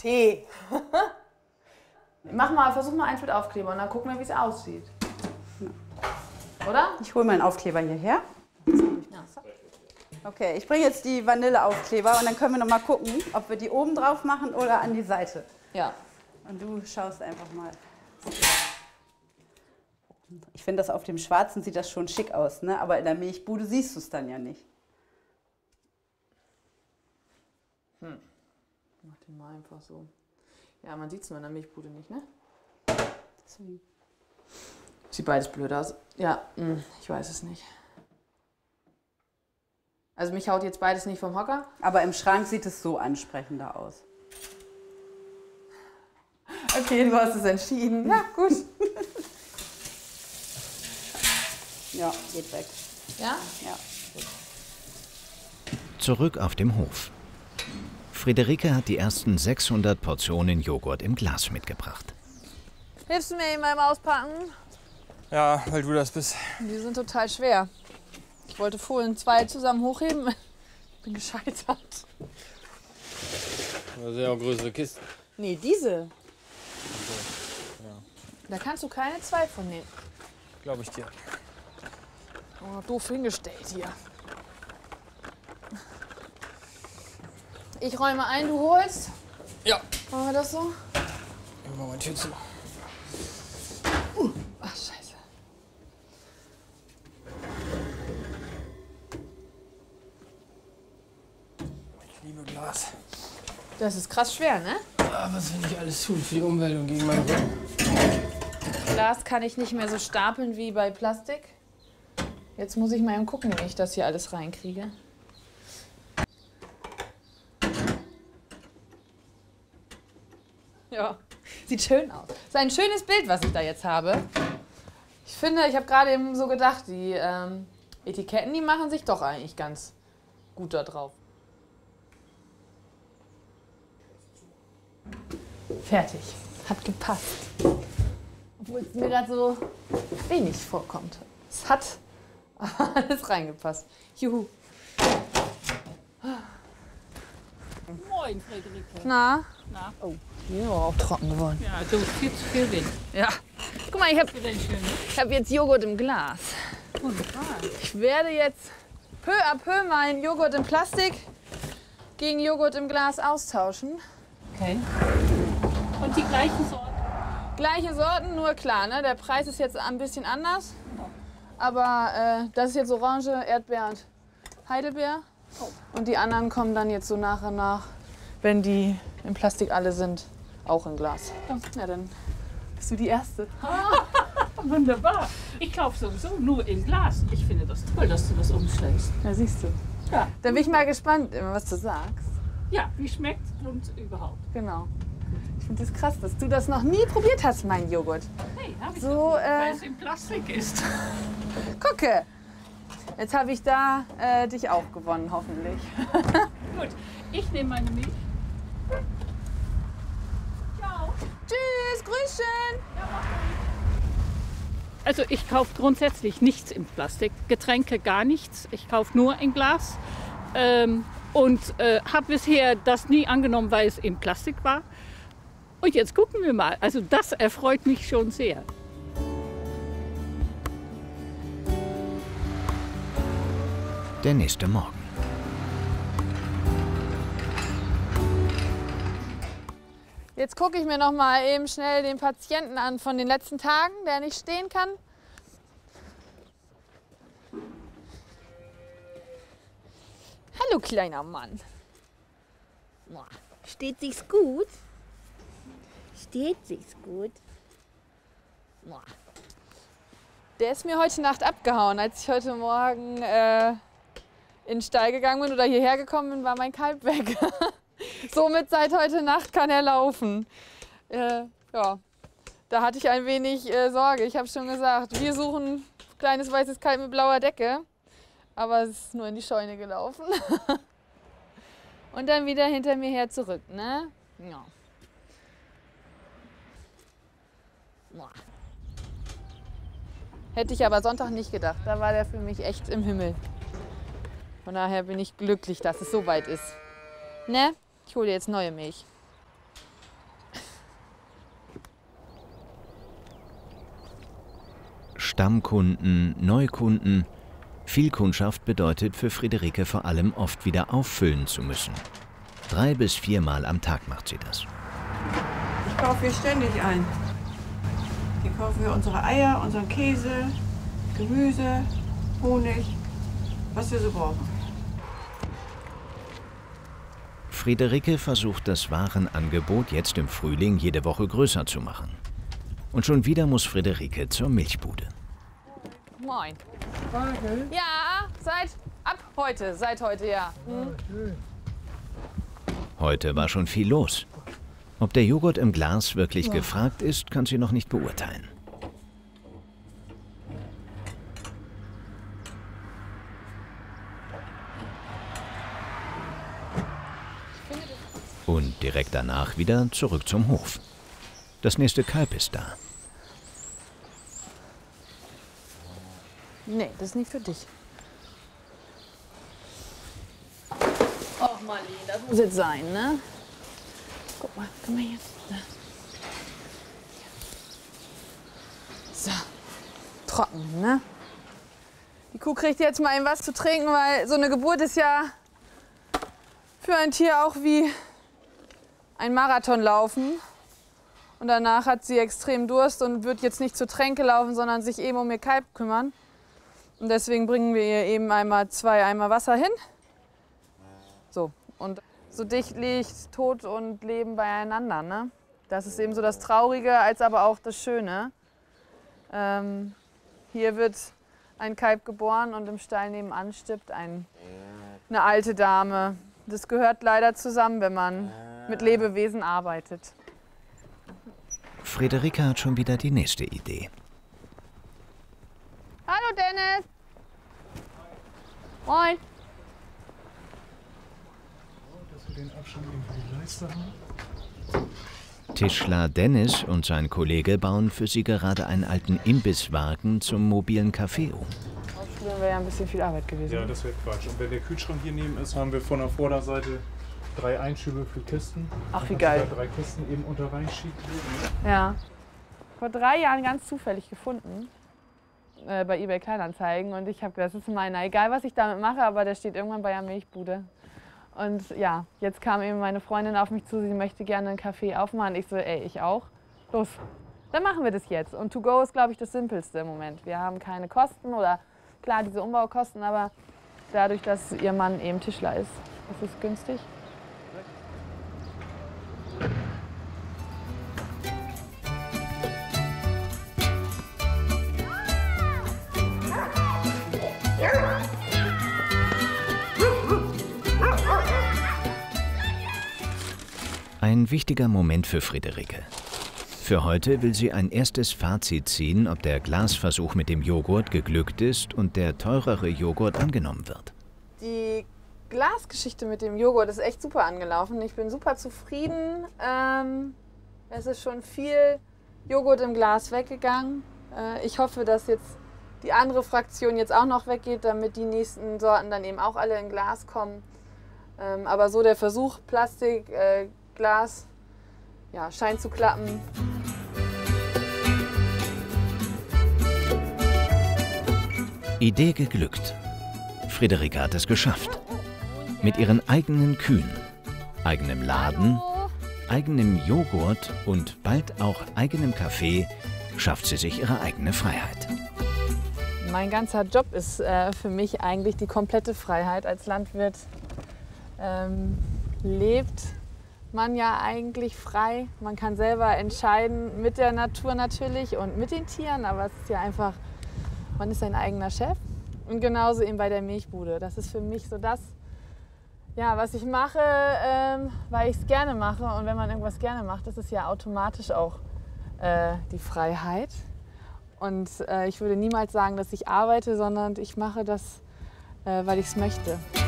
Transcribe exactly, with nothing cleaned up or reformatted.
Tee. Mach mal, versuch mal eins mit Aufkleber und dann gucken wir, wie es aussieht. Oder? Ich hole meinen Aufkleber hierher. Okay, ich bringe jetzt die Vanilleaufkleber und dann können wir noch mal gucken, ob wir die oben drauf machen oder an die Seite. Ja. Und du schaust einfach mal. Ich finde, das auf dem Schwarzen sieht das schon schick aus, ne? Aber in der Milchbude siehst du es dann ja nicht. Hm. Mach den mal einfach so. Ja, man sieht es nur in der Milchbude nicht, ne? Deswegen. Sieht beides blöd aus. Ja, mh, ich weiß es nicht. Also mich haut jetzt beides nicht vom Hocker. Aber im Schrank sieht es so ansprechender aus. Okay, du hast es entschieden. Ja, gut. Ja, geht weg. Ja? Ja. Zurück auf dem Hof. Friederike hat die ersten sechshundert Portionen Joghurt im Glas mitgebracht. Hilfst du mir eben beim Auspacken? Ja, weil du das bist. Die sind total schwer. Ich wollte vorhin zwei zusammen hochheben. Bin gescheitert. Das sind ja auch größere Kisten. Nee, diese. Okay. Ja. Da kannst du keine zwei von nehmen. Glaube ich dir. Oh, doof hingestellt hier. Ich räume ein, du holst. Ja. Machen wir das so? Ich mach mal die Tür zu. Uh. Ach, scheiße. Ich liebe Glas. Das ist krass schwer, ne? Ah, was will ich alles tun für die Umwelt und gegen meinen Rücken? Glas kann ich nicht mehr so stapeln wie bei Plastik. Jetzt muss ich mal eben gucken, wie ich das hier alles reinkriege. Ja, sieht schön aus. Das ist ein schönes Bild, was ich da jetzt habe. Ich finde, ich habe gerade eben so gedacht, die ähm, Etiketten, die machen sich doch eigentlich ganz gut da drauf. Fertig. Hat gepasst. Obwohl es mir gerade so wenig vorkommt. Es hat alles reingepasst. Juhu. Moin, Friederike. Na? Na? Oh, hier ist aber auch trocken geworden. Ja, du viel zu viel Wind. Ja. Guck mal, ich habe Schön, ne? hab jetzt Joghurt im Glas. Wunderbar. Ich werde jetzt peu à peu meinen Joghurt in Plastik gegen Joghurt im Glas austauschen. Okay. Und die gleichen Sorten? Gleiche Sorten, nur klar, ne? Der Preis ist jetzt ein bisschen anders. Aber äh, das ist jetzt Orange, Erdbeer und Heidelbeer. Und die anderen kommen dann jetzt so nach und nach, wenn die in Plastik alle sind, auch in Glas. Ja, dann bist du die Erste. Wunderbar. Ich kaufe sowieso nur in Glas. Ich finde das toll, dass du das umstellst. Ja, siehst du. Ja. Dann bin ich mal gespannt, was du sagst. Ja, wie schmeckt und überhaupt. Genau. Ich finde es das krass, dass du das noch nie probiert hast, mein Joghurt. Hey, hab ich So, doch nicht, äh, weil es in Plastik ist. Gucke, jetzt habe ich da äh, dich auch gewonnen, hoffentlich. Gut, ich nehme meine Milch. Ciao. Tschüss, Grüßchen. Also ich kaufe grundsätzlich nichts in Plastik, Getränke gar nichts. Ich kaufe nur in Glas ähm, und äh, habe bisher das nie angenommen, weil es in Plastik war. Und jetzt gucken wir mal. Also das erfreut mich schon sehr. Der nächste Morgen. Jetzt gucke ich mir noch mal eben schnell den Patienten an von den letzten Tagen, der nicht stehen kann. Hallo, kleiner Mann. Steht sich's gut? Steht sich's gut? Der ist mir heute Nacht abgehauen. Als ich heute Morgen äh, in den Stall gegangen bin oder hierher gekommen bin, war mein Kalb weg. Somit seit heute Nacht kann er laufen. Äh, ja, da hatte ich ein wenig äh, Sorge. Ich habe schon gesagt, wir suchen ein kleines weißes Kalb mit blauer Decke. Aber es ist nur in die Scheune gelaufen. Und dann wieder hinter mir her zurück, ne? Ja. Hätte ich aber Sonntag nicht gedacht. Da war der für mich echt im Himmel. Von daher bin ich glücklich, dass es so weit ist. Ne? Ich hole jetzt neue Milch. Stammkunden, Neukunden. Viel Kundschaft bedeutet für Friederike vor allem oft wieder auffüllen zu müssen. Drei bis viermal am Tag macht sie das. Ich kaufe hier ständig ein. Hier kaufen wir unsere Eier, unseren Käse, Gemüse, Honig, was wir so brauchen. Friederike versucht das Warenangebot jetzt im Frühling jede Woche größer zu machen. Und schon wieder muss Friederike zur Milchbude. Moin. Ja, seit ab heute, seit heute, ja. Hm. Heute war schon viel los. Ob der Joghurt im Glas wirklich gefragt ist, kann sie noch nicht beurteilen. Und direkt danach wieder zurück zum Hof. Das nächste Kalb ist da. Nee, das ist nicht für dich. Och, Marlene, das muss jetzt sein, ne? Guck mal, komm mal hier. So, trocken, ne? Die Kuh kriegt jetzt mal eben was zu trinken, weil so eine Geburt ist ja für ein Tier auch wie ein Marathon laufen. Und danach hat sie extrem Durst und wird jetzt nicht zur Tränke laufen, sondern sich eben um ihr Kalb kümmern. Und deswegen bringen wir ihr eben einmal zwei Eimer Wasser hin. So, und so dicht liegt Tod und Leben beieinander, ne? Das ist eben so das Traurige, als aber auch das Schöne. Ähm, hier wird ein Kalb geboren und im Stall nebenan stirbt ein, eine alte Dame. Das gehört leider zusammen, wenn man mit Lebewesen arbeitet. Friederike hat schon wieder die nächste Idee. Hallo Dennis! Moin! Dass wir den Abstand für die Leiste haben. Tischler Dennis und sein Kollege bauen für sie gerade einen alten Imbisswagen zum mobilen Café um. Das wäre ja ein bisschen viel Arbeit gewesen. Ja, das wäre Quatsch. Und wenn der Kühlschrank hier neben ist, haben wir von der Vorderseite drei Einschübe für Kisten. Ach, wie geil. Da drei Kisten eben unter reinschieben. Ja. Vor drei Jahren ganz zufällig gefunden. Äh, bei eBay Kleinanzeigen. Und ich habe gedacht, das ist meiner. Egal, was ich damit mache, aber der steht irgendwann bei der Milchbude. Und ja, jetzt kam eben meine Freundin auf mich zu, sie möchte gerne einen Café aufmachen. Ich so, ey, ich auch. Los, dann machen wir das jetzt. Und To Go ist, glaube ich, das Simpelste im Moment. Wir haben keine Kosten oder klar diese Umbaukosten, aber dadurch, dass ihr Mann eben Tischler ist, ist es günstig. Ein wichtiger Moment für Friederike. Für heute will sie ein erstes Fazit ziehen, ob der Glasversuch mit dem Joghurt geglückt ist und der teurere Joghurt angenommen wird. Die Glasgeschichte mit dem Joghurt ist echt super angelaufen. Ich bin super zufrieden. Ähm, es ist schon viel Joghurt im Glas weggegangen. Äh, ich hoffe, dass jetzt die andere Fraktion jetzt auch noch weggeht, damit die nächsten Sorten dann eben auch alle in Glas kommen. Ähm, aber so der Versuch, Plastik, äh, Glas, ja, scheint zu klappen. Idee geglückt. Friederike hat es geschafft. Mit ihren eigenen Kühen, eigenem Laden, eigenem Joghurt und bald auch eigenem Kaffee schafft sie sich ihre eigene Freiheit. Mein ganzer Job ist äh, für mich eigentlich die komplette Freiheit. Als Landwirt ähm, lebt man ja eigentlich frei. Man kann selber entscheiden, mit der Natur natürlich und mit den Tieren, aber es ist ja einfach, man ist sein eigener Chef. Und genauso eben bei der Milchbude. Das ist für mich so das, ja, was ich mache, ähm, weil ich es gerne mache. Und wenn man irgendwas gerne macht, das ist ja automatisch auch äh, die Freiheit. Und äh, ich würde niemals sagen, dass ich arbeite, sondern ich mache das, äh, weil ich es möchte.